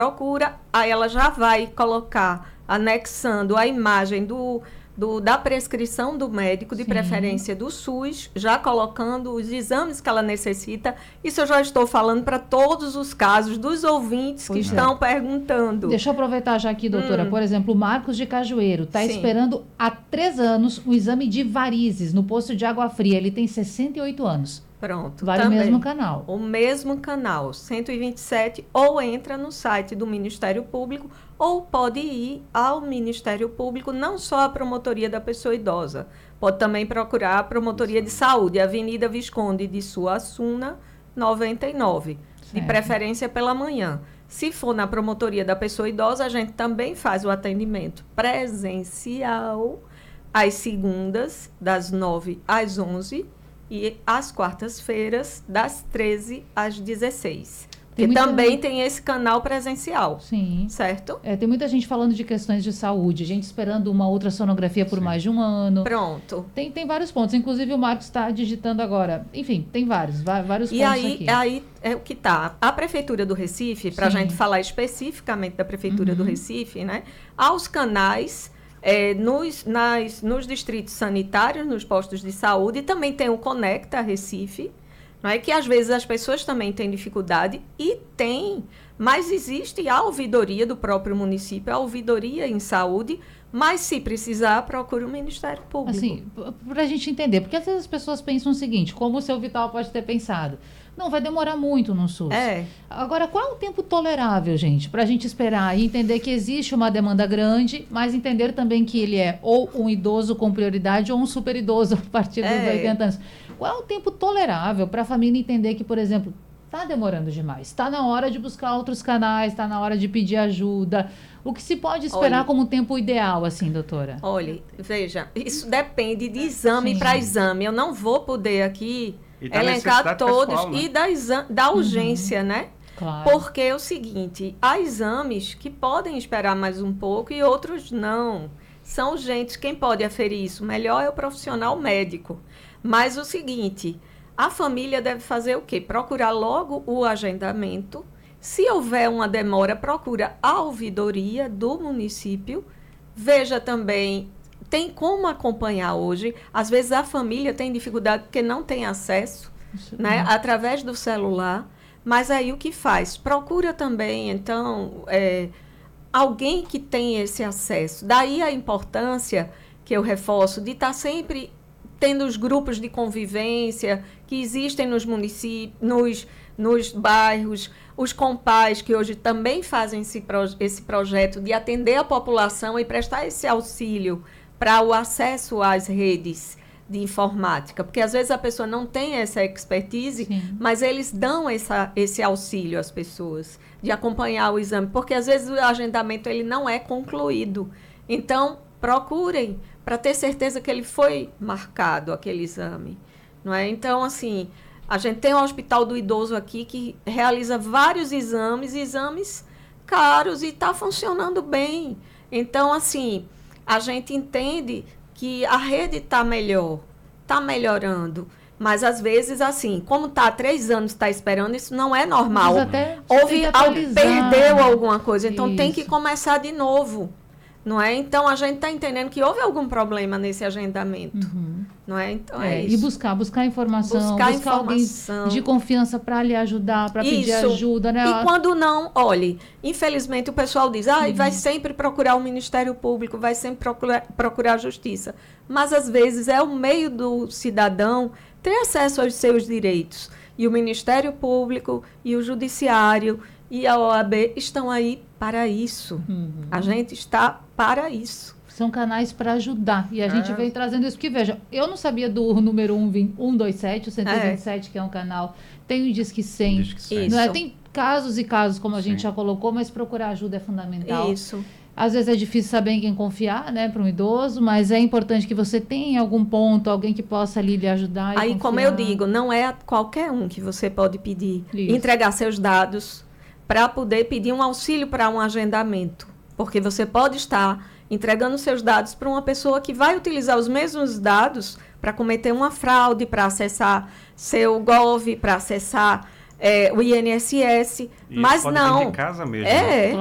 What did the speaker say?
procura, aí ela já vai colocar, anexando a imagem da prescrição do médico, de Sim. preferência do SUS, já colocando os exames que ela necessita. Isso eu já estou falando para todos os casos dos ouvintes que estão perguntando. Deixa eu aproveitar já aqui, doutora. Por exemplo, o Marcos de Cajueiro está esperando há 3 anos o exame de varizes no posto de Água Fria. Ele tem 68 anos. Pronto. Vale também o mesmo canal. O mesmo canal, 127, ou entra no site do Ministério Público, ou pode ir ao Ministério Público, não só a Promotoria da Pessoa Idosa, pode também procurar a Promotoria de Saúde, Avenida Visconde de Suassuna, 99, de preferência pela manhã. Se for na Promotoria da Pessoa Idosa, a gente também faz o atendimento presencial, às segundas, das 9 às 11, e às quartas-feiras, das 13 às 16. Porque também tem esse canal presencial. Sim. Certo? Tem muita gente falando de questões de saúde, gente esperando uma ultrassonografia por mais de um ano. Pronto. Tem vários pontos. Inclusive, o Marcos está digitando agora. Enfim, tem vários pontos aqui. E aí é o que está. A Prefeitura do Recife, para a gente falar especificamente da Prefeitura do Recife, né? Aos canais... nos distritos sanitários, nos postos de saúde, também tem o Conecta Recife, não é? Que às vezes as pessoas também têm dificuldade mas existe a ouvidoria do próprio município, a ouvidoria em saúde, mas se precisar, procure o Ministério Público. Assim, para a gente entender, porque às vezes as pessoas pensam o seguinte, como o seu Vital pode ter pensado, não, vai demorar muito no SUS. Agora, qual é o tempo tolerável, gente, para a gente esperar e entender que existe uma demanda grande, mas entender também que ele é ou um idoso com prioridade ou um super idoso a partir dos 80 anos. Qual é o tempo tolerável para a família entender que, por exemplo, está demorando demais, está na hora de buscar outros canais, está na hora de pedir ajuda? O que se pode esperar como tempo ideal, assim, doutora? Olha, veja, isso depende de exame para exame. Eu não vou poder aqui elencar todos pessoal, né? E da urgência, né? Claro. Porque é o seguinte, há exames que podem esperar mais um pouco e outros não. São urgentes. Quem pode aferir isso melhor é o profissional médico. Mas o seguinte, a família deve fazer o quê? Procurar logo o agendamento. Se houver uma demora, procura a ouvidoria do município. Veja também... Tem como acompanhar hoje. Às vezes a família tem dificuldade porque não tem acesso, né, através do celular. Mas aí o que faz? Procura também, então, alguém que tem esse acesso. Daí a importância, que eu reforço, de estar sempre tendo os grupos de convivência que existem nos municípios, nos bairros, os compás que hoje também fazem esse projeto de atender a população e prestar esse auxílio para o acesso às redes de informática, porque às vezes a pessoa não tem essa expertise, mas eles dão esse auxílio às pessoas, de acompanhar o exame, porque às vezes o agendamento ele não é concluído. Então, procurem para ter certeza que ele foi marcado, aquele exame. Não é? Então, assim, a gente tem o Hospital do Idoso aqui que realiza vários exames caros e está funcionando bem. Então, assim... A gente entende que a rede está melhorando. Mas, às vezes, assim, como está há 3 anos, está esperando, isso não é normal. Perdeu alguma coisa, então tem que começar de novo. Não é? Então, a gente está entendendo que houve algum problema nesse agendamento. Não é? Então, isso. E buscar informação, buscar alguém de confiança para lhe ajudar, para pedir ajuda. Né? E quando não, olhe, infelizmente o pessoal diz, vai sempre procurar o Ministério Público, vai sempre procurar a Justiça. Mas, às vezes, é o meio do cidadão ter acesso aos seus direitos. E o Ministério Público e o Judiciário e a OAB estão aí para isso. A gente está para isso. São canais para ajudar. E a gente vem trazendo isso. Porque, veja, eu não sabia do número 127, o 127, que é um canal. Tem o Disque 100. Não é? Tem casos e casos, como a gente já colocou, mas procurar ajuda é fundamental. Isso. Às vezes é difícil saber em quem confiar, né, para um idoso, mas é importante que você tenha em algum ponto alguém que possa ali lhe ajudar. Aí, como eu digo, não é a qualquer um que você pode pedir, entregar seus dados para poder pedir um auxílio para um agendamento. Porque você pode estar entregando seus dados para uma pessoa que vai utilizar os mesmos dados para cometer uma fraude, para acessar seu Gov, para acessar o INSS, E mas pode não. vir de casa mesmo. É. Né?